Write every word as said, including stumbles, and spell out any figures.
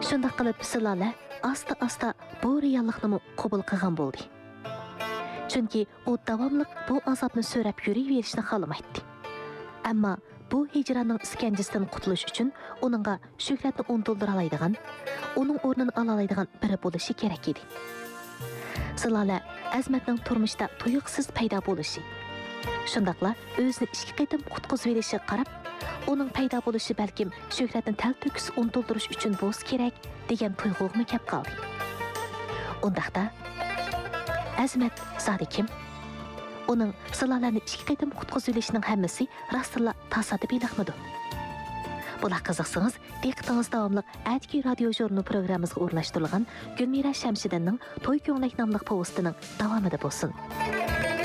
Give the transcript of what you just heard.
Shunda qilib Silala asta-asta bu reallikni qabul qilgan bo'ldi. Chunki u davomli bu azobni so'rab yuraverishni xohlamaydi. Ammo bu hijraning iskanjasidan qutulish uchun uningga Shuhratni unuldira oladigan, uning o'rnini ola oladigan biri bo'lishi kerak edi. Silala Azmatning turmushda tuyuqsiz paydo bo'lishi, shundaqla o'zini ikki qitim qutqizib olishi qarab, uning paydo bo'lishi balkim Shuhratni talto'kis unuldirish uchun bo'lsa kerak degan tuyg'uga kelib qoldi. Undaqda Azmat zodi kim? Uning Silalani ikki qitim qutqizib olishining hammasi rostilla tasodif emasmidi? Bular qiziqsangiz, diqqatingiz davomli Atki radio jurnal programmasiga o'rnashtirilgan Gulmira Shamshidinning To'y ko'nglik nomli postining davomida bo'lsin.